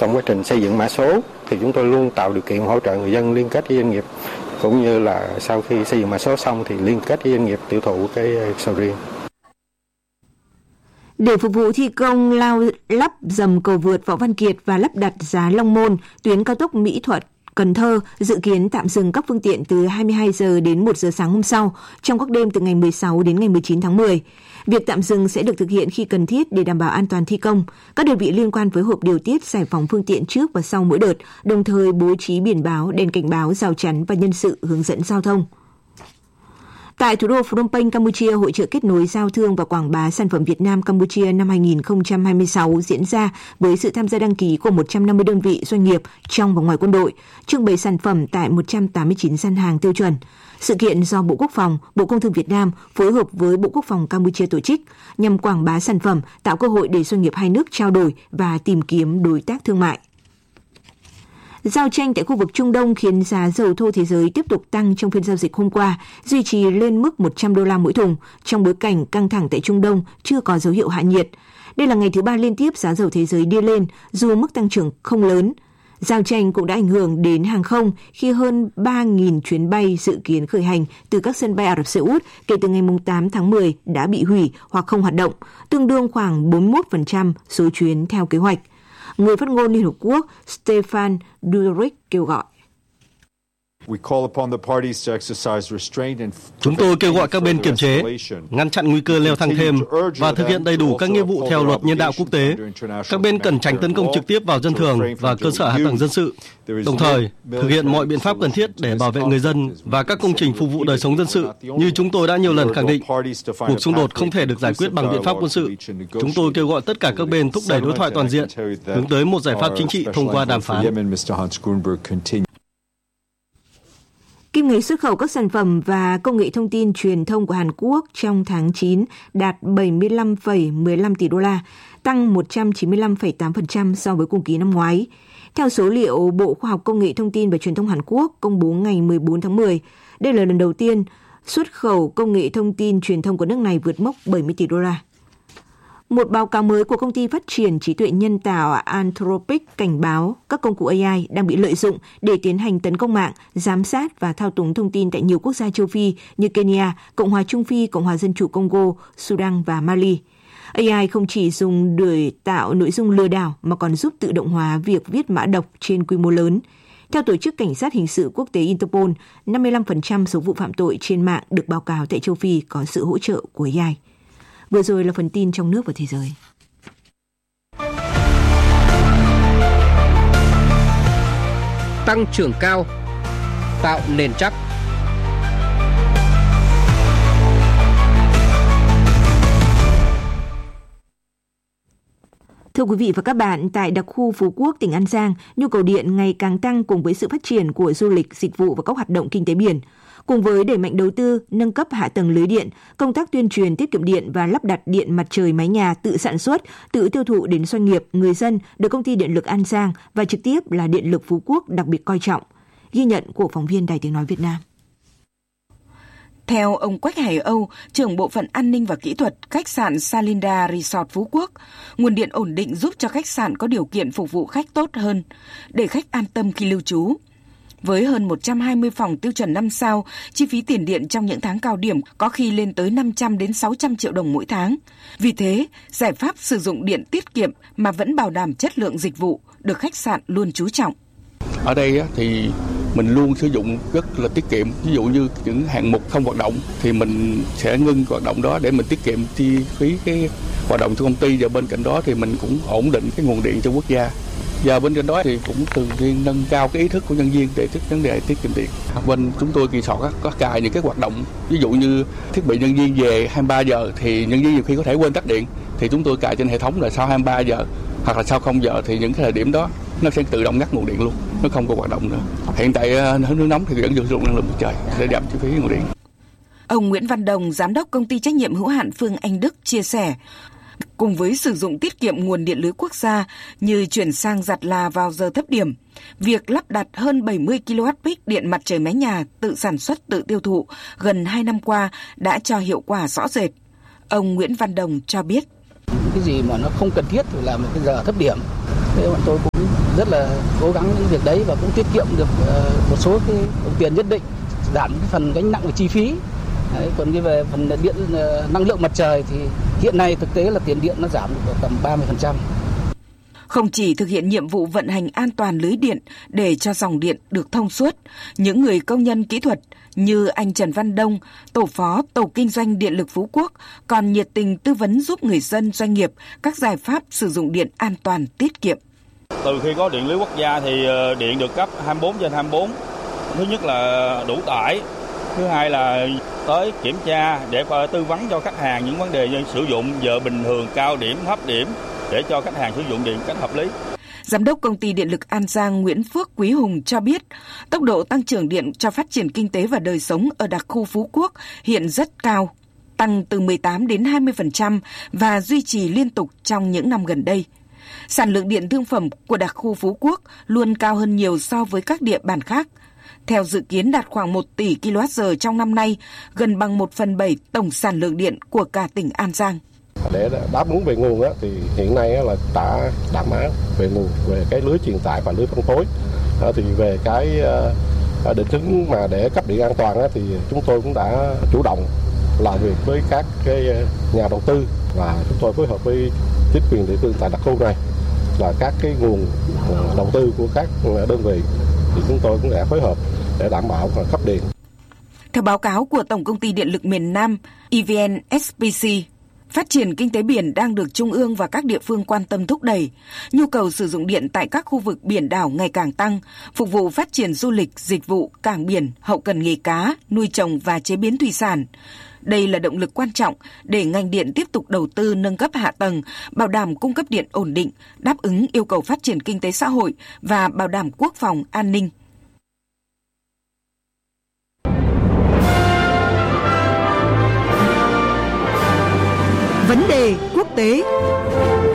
Trong quá trình xây dựng mã số thì chúng tôi luôn tạo điều kiện hỗ trợ người dân liên kết với doanh nghiệp, cũng như là sau khi xây dựng mã số xong thì liên kết với doanh nghiệp tiêu thụ cái sầu riêng. Để phục vụ thi công lao lắp dầm cầu vượt Võ Văn Kiệt và lắp đặt giá Long Môn, tuyến cao tốc Mỹ Thuận Cần Thơ dự kiến tạm dừng các phương tiện từ 22 giờ đến 1 giờ sáng hôm sau, trong các đêm từ ngày 16 đến ngày 19 tháng 10. Việc tạm dừng sẽ được thực hiện khi cần thiết để đảm bảo an toàn thi công. Các đơn vị liên quan phối hợp điều tiết giải phóng phương tiện trước và sau mỗi đợt, đồng thời bố trí biển báo, đèn cảnh báo, rào chắn và nhân sự hướng dẫn giao thông. Tại thủ đô Phnom Penh, Campuchia, hội chợ kết nối giao thương và quảng bá sản phẩm Việt Nam Campuchia năm 2026 diễn ra với sự tham gia đăng ký của 150 đơn vị doanh nghiệp trong và ngoài quân đội, trưng bày sản phẩm tại 189 gian hàng tiêu chuẩn. Sự kiện do Bộ Quốc phòng, Bộ Công Thương Việt Nam phối hợp với Bộ Quốc phòng Campuchia tổ chức nhằm quảng bá sản phẩm, tạo cơ hội để doanh nghiệp hai nước trao đổi và tìm kiếm đối tác thương mại. Giao tranh tại khu vực Trung Đông khiến giá dầu thô thế giới tiếp tục tăng trong phiên giao dịch hôm qua, duy trì lên mức 100 đô la mỗi thùng, trong bối cảnh căng thẳng tại Trung Đông chưa có dấu hiệu hạ nhiệt. Đây là ngày thứ 3 liên tiếp giá dầu thế giới đi lên, dù mức tăng trưởng không lớn. Giao tranh cũng đã ảnh hưởng đến hàng không khi hơn 3.000 chuyến bay dự kiến khởi hành từ các sân bay Ả Rập Xê Út kể từ ngày 8 tháng 10 đã bị hủy hoặc không hoạt động, tương đương khoảng 41% số chuyến theo kế hoạch. Người phát ngôn Liên Hợp Quốc Stefan Dujarric kêu gọi. Chúng tôi kêu gọi các bên kiềm chế, ngăn chặn nguy cơ leo thang thêm và thực hiện đầy đủ các nghĩa vụ theo luật nhân đạo quốc tế. Các bên cần tránh tấn công trực tiếp vào dân thường và cơ sở hạ tầng dân sự, đồng thời thực hiện mọi biện pháp cần thiết để bảo vệ người dân và các công trình phục vụ đời sống dân sự. Như chúng tôi đã nhiều lần khẳng định, cuộc xung đột không thể được giải quyết bằng biện pháp quân sự. Chúng tôi kêu gọi tất cả các bên thúc đẩy đối thoại toàn diện, hướng tới một giải pháp chính trị thông qua đàm phán. Kim ngạch xuất khẩu các sản phẩm và công nghệ thông tin truyền thông của Hàn Quốc trong tháng 9 đạt 75,15 tỷ đô la, tăng 195,8% so với cùng kỳ năm ngoái. Theo số liệu Bộ Khoa học Công nghệ Thông tin và Truyền thông Hàn Quốc công bố ngày 14 tháng 10, đây là lần đầu tiên xuất khẩu công nghệ thông tin truyền thông của nước này vượt mốc 70 tỷ đô la. Một báo cáo mới của công ty phát triển trí tuệ nhân tạo Anthropic cảnh báo các công cụ AI đang bị lợi dụng để tiến hành tấn công mạng, giám sát và thao túng thông tin tại nhiều quốc gia châu Phi như Kenya, Cộng hòa Trung Phi, Cộng hòa Dân chủ Congo, Sudan và Mali. AI không chỉ dùng để tạo nội dung lừa đảo mà còn giúp tự động hóa việc viết mã độc trên quy mô lớn. Theo Tổ chức Cảnh sát Hình sự Quốc tế Interpol, 55% số vụ phạm tội trên mạng được báo cáo tại châu Phi có sự hỗ trợ của AI. Vừa rồi là phần tin trong nước và thế giới. Tăng trưởng cao, tạo nền chắc. Thưa quý vị và các bạn, tại đặc khu Phú Quốc, tỉnh An Giang, nhu cầu điện ngày càng tăng cùng với sự phát triển của du lịch, dịch vụ và các hoạt động kinh tế biển. Cùng với đẩy mạnh đầu tư, nâng cấp hạ tầng lưới điện, công tác tuyên truyền tiết kiệm điện và lắp đặt điện mặt trời mái nhà tự sản xuất, tự tiêu thụ đến doanh nghiệp, người dân được Công ty Điện lực An Giang và trực tiếp là Điện lực Phú Quốc đặc biệt coi trọng. Ghi nhận của phóng viên Đài Tiếng nói Việt Nam. Theo ông Quách Hải Âu, trưởng bộ phận an ninh và kỹ thuật khách sạn Salinda Resort Phú Quốc, nguồn điện ổn định giúp cho khách sạn có điều kiện phục vụ khách tốt hơn, để khách an tâm khi lưu trú. Với hơn 120 phòng tiêu chuẩn 5 sao, chi phí tiền điện trong những tháng cao điểm có khi lên tới 500 đến 600 triệu đồng mỗi tháng. Vì thế, giải pháp sử dụng điện tiết kiệm mà vẫn bảo đảm chất lượng dịch vụ được khách sạn luôn chú trọng. Ở đây thì mình luôn sử dụng rất là tiết kiệm. Ví dụ như những hạng mục không hoạt động thì mình sẽ ngưng hoạt động đó để mình tiết kiệm chi phí cái hoạt động của công ty, và bên cạnh đó thì mình cũng ổn định cái nguồn điện cho quốc gia. Và bên cạnh đó thì cũng thường xuyên nâng cao cái ý thức của nhân viên để vấn đề tiết kiệm điện. Bên chúng tôi resort có cài những cái hoạt động, ví dụ như thiết bị nhân viên về 23 giờ thì nhân viên nhiều khi có thể quên tắt điện, thì chúng tôi cài trên hệ thống là sau 23 giờ hoặc là sau 0 giờ thì những cái thời điểm đó nó sẽ tự động ngắt nguồn điện luôn, nó không có hoạt động nữa. Hiện tại nước nóng thì vẫn sử dụng năng lượng mặt trời để giảm chi phí nguồn điện. Ông Nguyễn Văn Đồng, giám đốc công ty trách nhiệm hữu hạn Phương Anh Đức chia sẻ, cùng với sử dụng tiết kiệm nguồn điện lưới quốc gia như chuyển sang giặt là vào giờ thấp điểm, việc lắp đặt hơn 70 kWp điện mặt trời mái nhà tự sản xuất tự tiêu thụ gần 2 năm qua đã cho hiệu quả rõ rệt. Ông Nguyễn Văn Đồng cho biết. Cái gì mà nó không cần thiết thì làm một cái giờ thấp điểm Thế bọn tôi cũng rất là cố gắng những việc đấy và cũng tiết kiệm được một số cái đồng tiền nhất định, giảm cái phần gánh nặng về chi phí. Đấy, còn cái về phần điện năng lượng mặt trời thì hiện nay thực tế là tiền điện nó giảm được tầm 30%. Không chỉ thực hiện nhiệm vụ vận hành an toàn lưới điện để cho dòng điện được thông suốt, những người công nhân kỹ thuật như anh Trần Văn Đông, tổ phó Tổ Kinh doanh Điện lực Phú Quốc, còn nhiệt tình tư vấn giúp người dân doanh nghiệp các giải pháp sử dụng điện an toàn tiết kiệm. Từ khi có điện lưới quốc gia thì điện được cấp 24/24. Thứ nhất là đủ tải, thứ hai là tới kiểm tra để tư vấn cho khách hàng những vấn đề như sử dụng giờ bình thường, cao điểm, thấp điểm để cho khách hàng sử dụng điện cách hợp lý. Giám đốc Công ty Điện lực An Giang Nguyễn Phước Quý Hùng cho biết, tốc độ tăng trưởng điện cho phát triển kinh tế và đời sống ở đặc khu Phú Quốc hiện rất cao, tăng từ 18 đến 20% và duy trì liên tục trong những năm gần đây. Sản lượng điện thương phẩm của đặc khu Phú Quốc luôn cao hơn nhiều so với các địa bàn khác. Theo dự kiến đạt khoảng 1 tỷ kWh trong năm nay, gần bằng 1/7 tổng sản lượng điện của cả tỉnh An Giang. Để đáp ứng về nguồn thì hiện nay là đã đảm bảo về nguồn, về cái lưới truyền tải và lưới phân phối. Thì về cái định hướng mà để cấp điện an toàn thì chúng tôi cũng đã chủ động làm việc với các cái nhà đầu tư và chúng tôi phối hợp với chính quyền địa phương tại đặc khu này là các cái nguồn đầu tư của các đơn vị thì chúng tôi cũng đã phối hợp để đảm bảo cấp điện. Theo báo cáo của Tổng Công ty Điện lực miền Nam EVN SPC, phát triển kinh tế biển đang được Trung ương và các địa phương quan tâm thúc đẩy. Nhu cầu sử dụng điện tại các khu vực biển đảo ngày càng tăng, phục vụ phát triển du lịch, dịch vụ, cảng biển, hậu cần nghề cá, nuôi trồng và chế biến thủy sản. Đây là động lực quan trọng để ngành điện tiếp tục đầu tư nâng cấp hạ tầng, bảo đảm cung cấp điện ổn định, đáp ứng yêu cầu phát triển kinh tế xã hội và bảo đảm quốc phòng, an ninh. Vấn đề quốc tế.